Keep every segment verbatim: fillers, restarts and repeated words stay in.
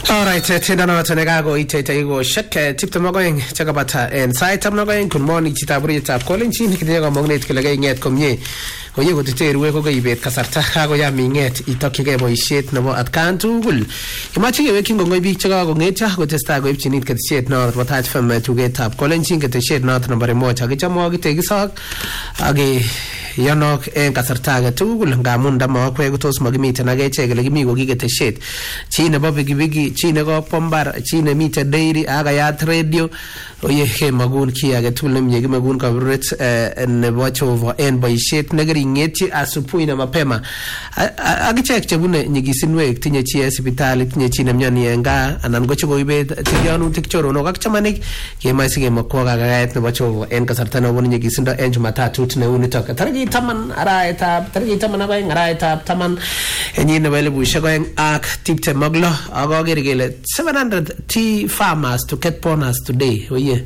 Alright, tena na tunagago ite ego shake tipto magoeng chakabata en site am nagoeng kun moni chitaburi tap kolin chin kidego magnet kelege nget komye oye ko titerwe ko gaibet kasarta kago ya minget itokige boishet nebo atkan tugul imachi ke wekin gongoy bik chakago ngetya ko testa go ipchinit ketchet no watach fam tuget tap kolin chin ketchet no number moja kichamo kitegisak age yanok en kasarta ga tugul ngamun dama ko tos magimite na geche gele gimi go gigeteshet chi nebo bigi bigi chi nebo pombar chi ne mite dairy aga ya radio oye he magun ki aga tulem nyegi magun ka bret en bochovo en boishet negri ngeti asubuhi na mapema agichek chebune nyigisinwe tinye chi hospitali tinye chi namnyani enga anan gocho go ibe tiyanu tikchoro no gakchamanik ke maisige makwaga gaet ne bochovo en kasarta no woni nyigisindo en Jumatatu tune unitoka targi taman araita targi taman abai araita taman enyi ne bele bu shagoen ak tipte maglo agogere gele seven hundred tea farmers to get bonus today oye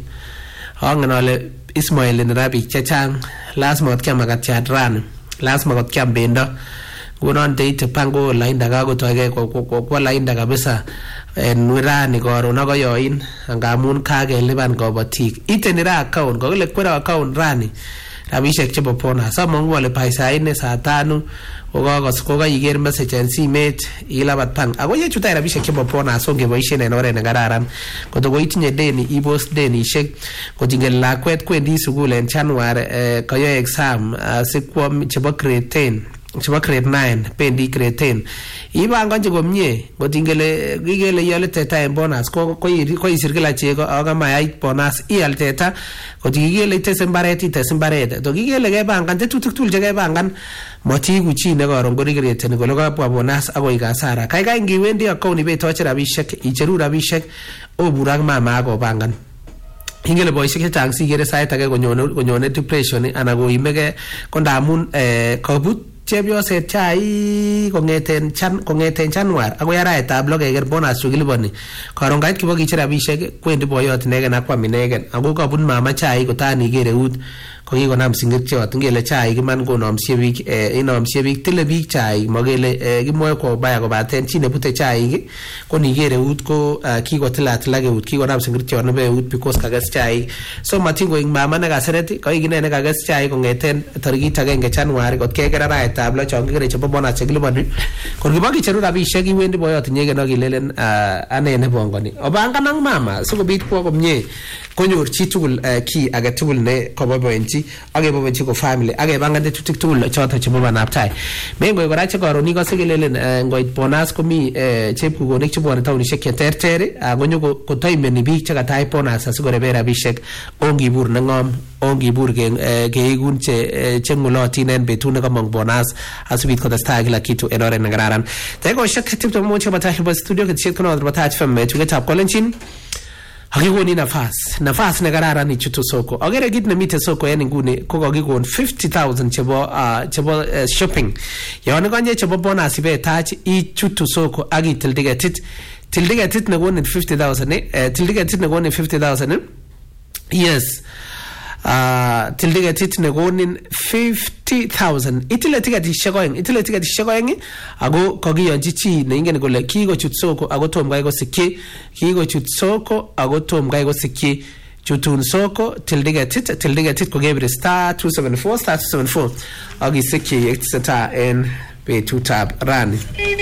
anganale Ismail en rabi chachang last month kama gatchat ran last month kyam bendo gonon date pango lainda gago toge ko ko lainda kabisa en wirani goro nago yoin angamun kage liban go batik itenira account go le kwera account rani rabishek chebo pona sama ngwale paisa ine saa tano ogago skoga yiger message en simet ilabat pan ago ye chuta rabishek chebo pona songe boishe ne nore ne gararan ko to goitinye deni ibos deni shek ko tingel lakwet kwendi sugul en January kayo exam sikwam chebo grade ten chebo grade nine pendi grade ten iba nganje komye ngotingele gigele yale teta en bonus ko ko ko isirgela chego aga mayai bonus ial teta ko gigele tesembareti tesembarete to gigele ge bangan tetutuktul je bangan moti guchi ne goro ngori grade ne golo ga bonus ago igasara kai kai ngiwendi account be toche rabishek icheru rabishek oburag mama ago bangan ingele boyshek tangsi gere saita ge gonyone gonyone depression anago imege kondamun eh kobut chebyo se chai kongeten chan kongeten January ago yara eta blog eger bonus chugiliboni karon gait kibo gichira bishek kwendi boyot negen akwa minegen ago kabun mama chai ko tani gere ut ko gi gonam singit chot ngele chai giman go nom siebik e inom siebik telebik chai mogele gimoy ko baya go baten chine pute chai gi ko ni gere ut ko ki go tlat lage ut ki gonam singit chot no be ut because kagas chai so matingo ing mama na gasereti ko igine na kagas chai ko ngeten targi tagenge January ko kegera ra tablo chong gere chebo bona chegiliboni ko gibagi cheru rabishek iwendi boyot nyege no gilelen ane ne bongoni obanga nang mama so ko bit ko komye konyor chi tugul ki age tugul ne ko boboenchi age boboenchi ko family age bangande tutik tugul chota chebo banaptai mengo ko rache ko ni ko sigilelen ngoit bonus ko mi chepku go nek chebo na tawni shek tertere agonyo ko time ni bi chaga tai bonus asigore be rabishek ongi bur na ngom ongi bur ge ge gunche chenguloti nen betuna ko mong bonus asubit ko tasta gila kitu enore ngararan tego shek tipto mo chaba ta hiba studio ke shek kono bata fam me tuge tap kolenchin hagigo ni nafas nafas ngararan ni chutu soko agere git na mite soko yani ngune ko gigo fifty thousand chebo chebo shopping yone ganje chebo bonus be touch i chutu soko agi tildiga tit tildiga tit na gone fifty thousand eh tildiga tit na gone fifty thousand yes uh tildiga tit ne gonin fifty thousand itile tigati shagoeng itile tigati shagoeng ago kogiyo jichi ne ingene gole kigo chutsoko ago tom gaigo sikki kigo chutsoko ago tom gaigo sikki chutun soko tildiga tit tildiga tit ko gebre star two seven four star two seven four agi sikki exeta en be two tab ran